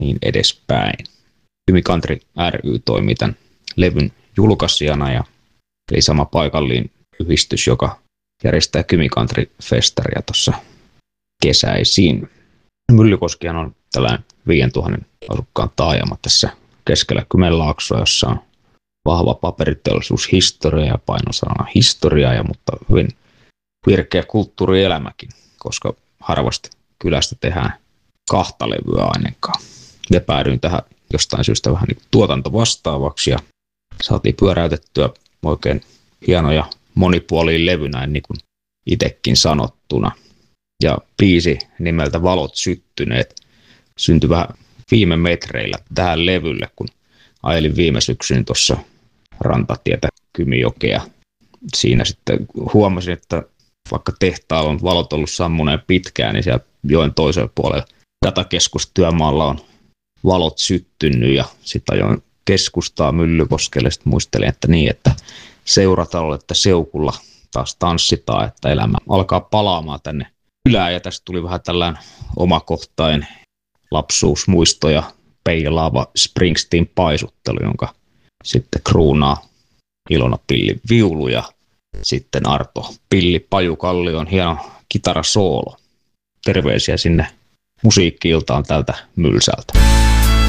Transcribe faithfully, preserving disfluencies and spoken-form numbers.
niin edespäin. Kymi Country ry toimii tämän levyn julkaisijana ja eli sama paikallinen yhdistys, joka järjestää Kymi Country Festaria tuossa kesäisin. Myllykoskihan on tällainen viisituhatta asukkaan taajama tässä keskellä Kymenlaaksoa, jossa on vahva paperiteollisuushistoria ja painosana historiaa, ja mutta hyvin virkeä kulttuurielämäkin, koska harvasta kylästä tehdään kahta levyä ainakaan. Ja päädyin tähän jostain syystä vähän niin tuotantovastaavaksi ja saatiin pyöräytettyä oikein hieno ja monipuolinen levy näin niin kuin itsekin sanottuna. Ja biisi nimeltä Valot syttyneet syntyi vähän viime metreillä tähän levylle, kun ajelin viime syksyn tuossa rantatietä Kymijokea. Siinä sitten huomasin, että vaikka tehtaalla on valot ollut sammuneen pitkään, niin siellä joen toisella puolella datakeskustyömaalla on valot syttynyt ja sitten ajoin keskustaa Myllykoskelle. Sitten muistelin, että niin, että seuratalolla, että seukulla taas tanssitaan, että elämä alkaa palaamaan tänne kylään. Ja tästä tuli vähän tällainen omakohtainen lapsuusmuisto ja peilaava Springsteen paisuttelu, jonka sitten kruunaa Ilona Pilli viulu ja sitten Arto Pilli Pajukallion hieno kitarasoolo. Terveisiä sinne musiikki-iltaan tältä Mylsältä.